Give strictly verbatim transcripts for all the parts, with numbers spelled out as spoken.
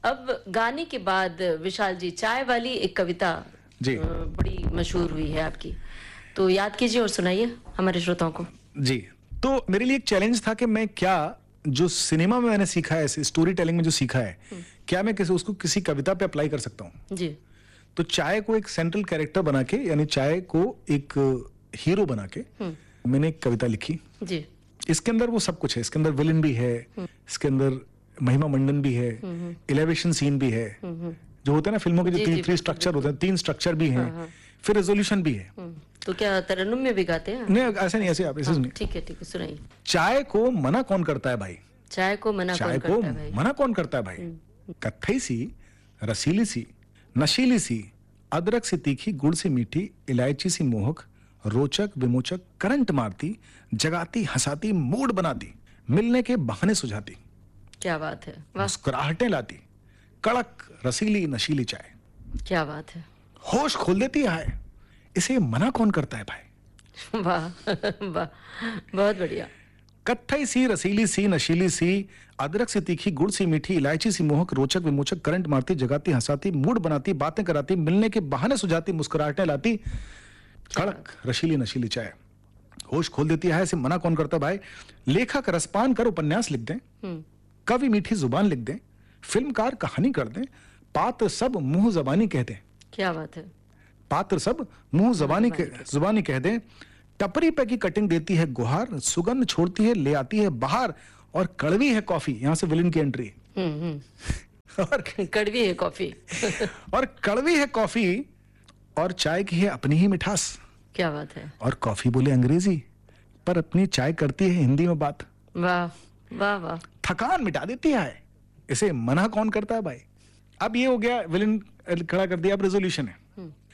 अब गाने के बाद विशाल जी, चाय वाली एक कविता जी बड़ी मशहूर हुई है आपकी, तो याद कीजिए और सुनाइए हमारे श्रोताओं को। जी, तो मेरे लिए एक चैलेंज था कि मैं क्या जो सिनेमा में मैंने सीखा है, स्टोरी टेलिंग में जो सीखा है, क्या मैं किसी उसको किसी कविता पे अप्लाई कर सकता हूँ। जी। तो चाय को एक सेंट्रल कैरेक्टर बना के, यानी चाय को एक हीरो बना के मैंने एक कविता लिखी। जी। इसके अंदर वो सब कुछ है, इसके अंदर विलन भी है, इसके अंदर महिमा मंडन भी है, एलिवेशन सीन भी है, जो होते हैं ना फिल्मों के जो तीन थ्री स्ट्रक्चर होते हैं, तीन स्ट्रक्चर भी हैं, फिर रेजोल्यूशन भी है। तो क्या तरन्नुम में भी गाते हैं? नहीं, ऐसे नहीं, ऐसे आप ऐसे सुनिए। ठीक है, ठीक है, सुनाइए। चाय को मना कौन करता है भाई? चाय को मना चाय कौन को करता है भाई? मना कौन करता है भाई? कत्थई सी, रसीली सी, नशीली सी, अदरक से तीखी, गुड़ से मीठी, इलायची सी मोहक, रोचक विमोचक, करंट मारती, जगाती हंसाती, मूड बनाती, मिलने के बहाने सुझाती, क्या बात है, वाह, मुस्कुराहटें लाती, कड़क रसीली नशीली चाय, क्या बात है, होश खोल देती है, इसे मना कौन करता है भाई? वाह वाह, बहुत बढ़िया। कत्थई सी, रसीली सी, नशीली सी, अदरक से तीखी, गुड़ सी मीठी, इलायची सी मोहक, रोचक विमोचक, करंट मारती, जगाती हंसाती, मूड बनाती, बातें कराती, मिलने के बहाने सुझाती, मुस्कुराहटें लाती, कड़क रशीली नशीली चाय, होश खोल देती है, इसे मना कौन करता भाई? लेखक रसपान कर उपन्यास लिख दें, कवि मीठी जुबान लिख दें, फिल्मकार कहानी कर दें, पात्र सब मुंह जबानी कह दें, क्या बात है, पात्र सब मुंह जबानी जुबानी कह दें, टपरी पे की कटिंग देती है गुहार, सुगंध छोड़ती है ले आती है बाहर, और कड़वी है कॉफी, यहां से विलन की एंट्री, और कड़वी है कॉफी और कड़वी है कॉफी, और चाय की है अपनी ही मिठास, क्या बात है, और कॉफी बोले अंग्रेजी, पर अपनी चाय करती है हिंदी में बात, वाह वाह वाह, थकान मिटा देती है, इसे मना कौन करता है भाई? अब ये हो गया, विलन खड़ा कर दिया, अब रेजोल्यूशन है।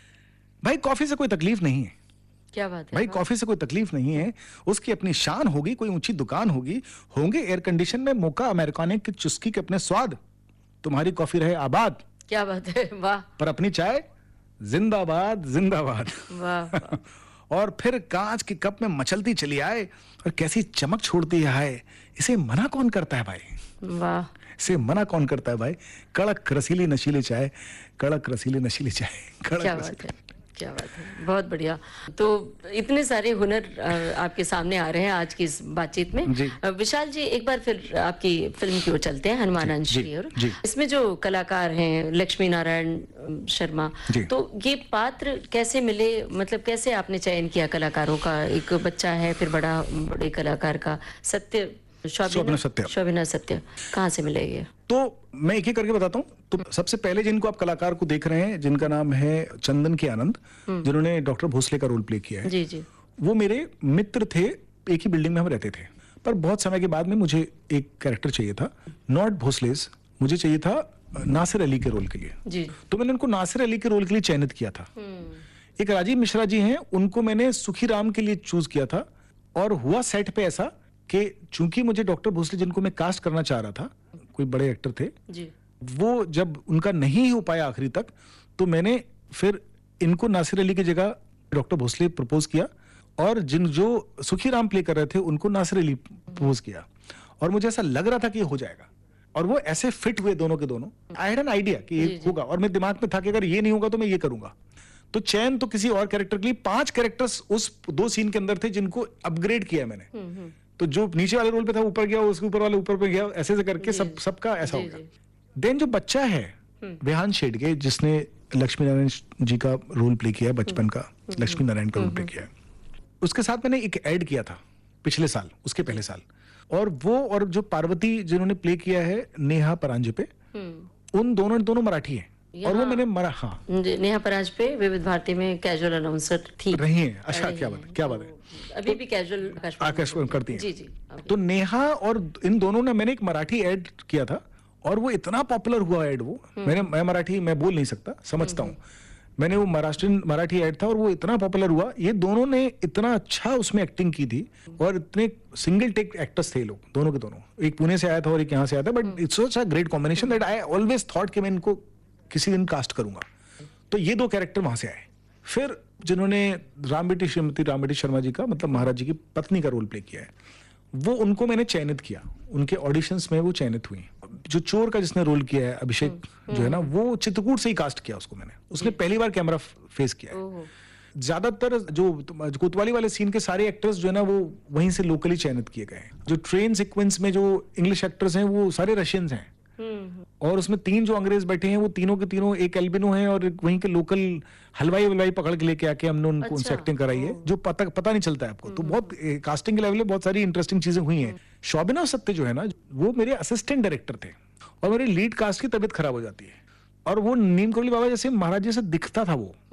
भाई कॉफी से कोई तकलीफ नहीं है, क्या बात है भाई कॉफी से कोई तकलीफ नहीं है, उसकी अपनी शान होगी, कोई ऊंची दुकान होगी, होंगे एयर कंडीशन में मोका अमेरिकाने की चुस्की के अपने स्वाद, तुम्हारी कॉफी रहे आबाद, क्या बात है, वाह, पर अपनी चाय जिंदाबाद जिंदाबाद, वाह वाह। और फिर कांच के कप में मचलती चली आए, और कैसी चमक छोड़ती है, इसे मना कौन करता है भाई? वाह, इसे मना कौन करता है भाई? कड़क रसीली नशीली चाय, कड़क रसीली नशीली चाय, कड़क क्या बात है, क्या बात है, बहुत बढ़िया। तो इतने सारे हुनर आपके सामने आ रहे हैं आज की इस बातचीत में। विशाल जी, एक बार फिर आपकी फिल्म की ओर चलते हैं, हनुमान अंश की ओर। इसमें जो कलाकार हैं, लक्ष्मी नारायण शर्मा, तो ये पात्र कैसे मिले, मतलब कैसे आपने चयन किया कलाकारों का? एक बच्चा है, फिर बड़ा बड़े कलाकार का, सत्य शोभिना सत्य, शोभिना सत्य, कहाँ से मिले ये? तो मैं एक एक करके बताता हूँ। तो सबसे पहले जिनको आप कलाकार को देख रहे हैं, जिनका नाम है चंदन के आनंद, जिन्होंने डॉक्टर भोसले का रोल प्ले किया है, जी जी, वो मेरे मित्र थे, एक ही बिल्डिंग में हम रहते थे, पर बहुत समय के बाद में मुझे एक कैरेक्टर चाहिए था, नॉट भोसलेस, मुझे चाहिए था नासिर अली के रोल के लिए, जी। तो मैंने उनको नासिर अली के रोल के लिए चयनित किया था। एक राजीव मिश्रा जी हैं, उनको मैंने सुखी राम के लिए चूज किया था, और हुआ सेट पे ऐसा कि चूंकि मुझे डॉक्टर भोसले, जिनको मैं कास्ट करना चाह रहा था, कोई बड़े एक्टर थे जी, वो जब उनका नहीं हो पाया आखिरी तक, तो मैंने फिर इनको नासिर अली की जगह डॉक्टर भोसले प्रपोज किया, और जिन जो सुखी राम प्ले कर रहे थे उनको नासिर अली प्रपोज किया, और मुझे ऐसा लग रहा था कि ये हो जाएगा, और वो ऐसे फिट हुए दोनों के दोनों। आई हैड एन आइडिया कि ये होगा, और मेरे दिमाग में था कि अगर ये नहीं होगा तो मैं ये करूंगा। तो चयन तो किसी और कैरेक्टर के लिए, पांच कैरेक्टर्स उस दो सीन के अंदर थे जिनको अपग्रेड किया मैंने। तो जो नीचे वाले रोल पे था ऊपर गया, उसके ऊपर वाले ऊपर पे गया, ऐसे ऐसे करके सब सबका ऐसा हो गया। देन जो बच्चा है विहान शेडगे, जिसने लक्ष्मी नारायण जी का रोल प्ले किया, बचपन का लक्ष्मी नारायण का रोल प्ले किया, उसके साथ मैंने एक ऐड किया था पिछले साल, उसके पहले साल, और वो और जो पार्वती जिन्होंने प्ले किया है नेहा परांजपे, उन दोनों दोनों मराठी है, और वो मैंने मरा हाँ नेहा परांजपे विविध भारती में कैजुअल अनाउंसर थी, रही है। अच्छा, क्या बात है, क्या बात है, अभी भी कैजुअल आकाश करती है जी जी। तो नेहा और इन दोनों ने, मैंने एक मराठी ऐड किया था, और वो इतना पॉपुलर हुआ ऐड, वो मैंने मैं मराठी मैं बोल नहीं सकता, समझता हूँ, मैंने वो महाराष्ट्रीयन मराठी ऐड था, और वो इतना पॉपुलर हुआ, ये दोनों ने इतना अच्छा उसमें एक्टिंग की थी, और इतने सिंगल टेक एक्टर्स थे लोग, दोनों के दोनों, एक पुणे से आया था और एक यहाँ से आया था, but it's such a great combination that I always thought कि मैं इनको किसी दिन कास्ट करूंगा। तो ये दो कैरेक्टर वहां से आए। फिर जिन्होंने राम बेटी श्रीमती राम बेटी शर्मा जी का, मतलब महाराज जी की पत्नी का रोल प्ले किया है, वो उनको मैंने चयनित किया, उनके ऑडिशंस में वो चयनित हुई। जो चोर का जिसने रोल किया है अभिषेक जो है ना, वो चित्रकूट से ही कास्ट किया उसको मैंने, उसने पहली बार कैमरा फेस किया है। ज्यादातर जो कोतवाली वाले सीन के सारे एक्टर्स जो है ना वो वहीं से लोकली चयनित किए गए हैं। जो ट्रेन सीक्वेंस में जो इंग्लिश एक्टर्स हैं वो सारे रशियंस हैं, और उसमें तीन जो अंग्रेज बैठे हैं वो तीनों के तीनों एक एल्बिनो हैं और वहीं के लोकल हलवाई वलवाई पकड़ के लेके आके हमने उनको उनसे एक्टिंग कराई है, जो पता पता नहीं चलता है आपको। तो बहुत कास्टिंग के लेवल में बहुत सारी इंटरेस्टिंग चीजें हुई हैं। शोभना सत्य जो है ना, वो मेरे असिस्टेंट डायरेक्टर थे, और मेरे लीड कास्ट की तबीयत खराब हो जाती है, और वो नीम करौली बाबा जैसे महाराज जैसे दिखता था वो।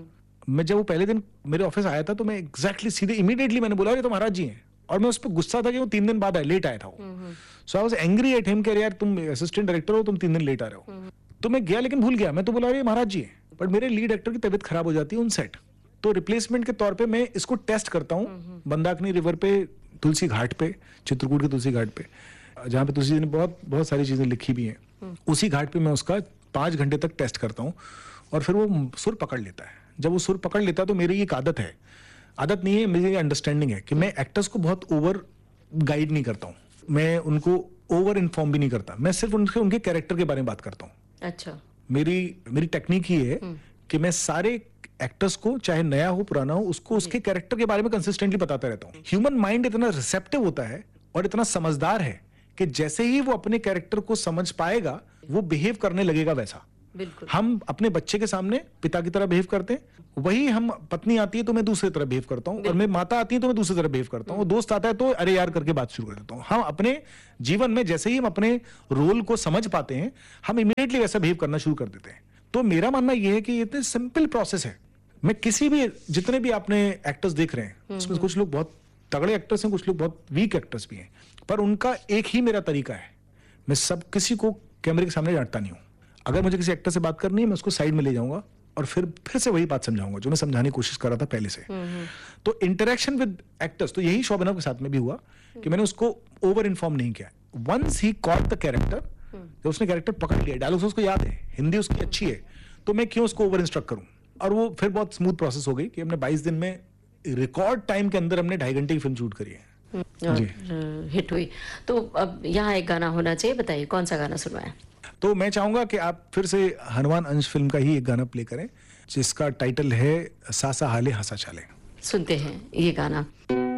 मैं जब वो पहले दिन मेरे ऑफिस आया था तो मैं एग्जैक्टली सीधे इमीडिएटली मैंने बोला ये तो महाराज जी हैं, और मैं उस पर गुस्सा था कि वो तीन दिन बाद आया, लेट आया था वो। सो I was angry at him कि यार तुम असिस्टेंट डायरेक्टर हो, तुम तीन दिन लेट आ रहे हो। तो मैं गया लेकिन भूल गया, मैं तो बोला ये महाराज जी हैं, बट मेरे लीड एक्टर की तबीयत खराब हो जाती है उन सेट। तो रिप्लेसमेंट के तौर पे मैं इसको टेस्ट करता हूँ मंदाकिनी रिवर पे, तुलसी घाट पे, चित्रकूट के तुलसी घाट पे, जहाँ पे तुलसी जी ने बहुत बहुत सारी चीजें लिखी भी हैं। उसी घाट पे मैं उसका पांच घंटे तक टेस्ट करता हूँ, और फिर वो सुर पकड़ लेता है। जब वो सुर पकड़ लेता है तो मेरी एक आदत है, आदत नहीं है, मेरी अंडरस्टैंडिंग है कि मैं एक्टर्स को बहुत ओवर गाइड नहीं करता हूँ, मैं उनको ओवर इन्फॉर्म भी नहीं करता, मैं सिर्फ उनके उनके कैरेक्टर के बारे में बात करता हूँ। अच्छा। मेरी मेरी टेक्निक ही है कि मैं सारे एक्टर्स को, चाहे नया हो पुराना हो, उसको उसके कैरेक्टर के बारे में कंसिस्टेंटली बताता रहता हूँ। ह्यूमन माइंड इतना रिसेप्टिव होता है और इतना समझदार है कि जैसे ही वो अपने कैरेक्टर को समझ पाएगा वो बिहेव करने लगेगा वैसा। बिल्कुल। हम अपने बच्चे के सामने पिता की तरह बिहेव करते हैं, वही हम पत्नी आती है तो मैं दूसरी तरह बिहेव करता हूँ, और मैं माता आती है तो मैं दूसरी तरह बिहेव करता हूँ, दोस्त आता है तो अरे यार करके बात शुरू कर देता हूँ। हम अपने जीवन में जैसे ही हम अपने रोल को समझ पाते हैं हम इमीडिएटली वैसा बिहेव करना शुरू कर देते हैं। तो मेरा मानना यह है कि ये इतनी सिंपल प्रोसेस है। मैं किसी भी, जितने भी आपने एक्टर्स देख रहे हैं उसमें कुछ लोग बहुत तगड़े एक्टर्स हैं, कुछ लोग बहुत वीक एक्टर्स भी हैं, पर उनका एक ही मेरा तरीका है, मैं सब किसी को कैमरे के सामने डांटता नहीं हूँ। अगर मुझे किसी एक्टर से बात करनी है मैं उसको साइड में ले जाऊंगा और फिर फिर से वही बात समझाऊंगा जो मैं समझाने की कोशिश कर रहा था पहले से। तो इंटरेक्शन विद एक्टर्स, तो यही शोभना के साथ में भी हुआ कि मैंने उसको ओवर इन्फॉर्म नहीं किया। Once he caught the character, जब उसने कैरेक्टर पकड़ लिया, डायलॉग्स उसको याद है, हिंदी उसकी अच्छी है, तो मैं क्यों उसको ओवर इंस्ट्रक्ट करूं। और वो फिर बहुत स्मूथ प्रोसेस हो गई कि हमने बाईस दिन में रिकॉर्ड टाइम के अंदर हमने ढाई घंटे की फिल्म शूट करी है जी, हिट हुई। तो अब यहाँ एक गाना होना चाहिए, बताइए कौन सा गाना सुनवाएं? तो मैं चाहूंगा कि आप फिर से हनुमान अंश फिल्म का ही एक गाना प्ले करें जिसका टाइटल है सासा हाले हंसा चाले। सुनते हैं ये गाना।